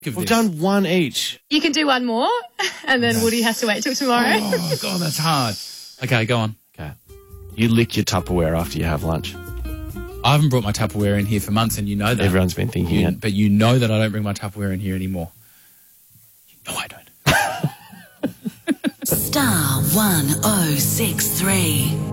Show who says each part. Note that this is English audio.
Speaker 1: We've done one each.
Speaker 2: You can do one more, and then Woody has to wait till tomorrow.
Speaker 3: Oh, God, that's hard. Okay, go on.
Speaker 1: Okay. You lick your Tupperware after you have lunch.
Speaker 3: I haven't brought my Tupperware in here for months, and you know that.
Speaker 1: Everyone's been thinking it.
Speaker 3: But you know that I don't bring my Tupperware in here anymore. You know I don't.
Speaker 4: Star 1063.